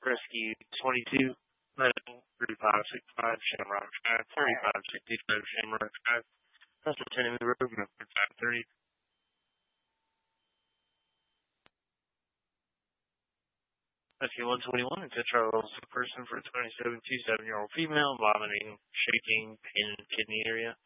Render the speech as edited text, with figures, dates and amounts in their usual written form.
Rescue 22, Medical 3565 Shamrock Drive, 3565 Shamrock Drive, Hustle Tenement Road, Milford 530. Rescue 121, it's a Charles person for a 27-year-old female, vomiting, shaking, pain in the kidney area.